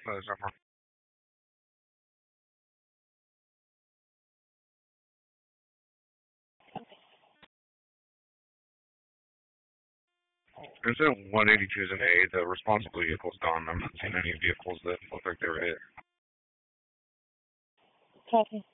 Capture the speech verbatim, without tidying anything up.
Uh, Zephyr. Incident one eighty-two is an A. The responsible vehicle's gone. I'm not seeing any vehicles that look like they were hit. Copy.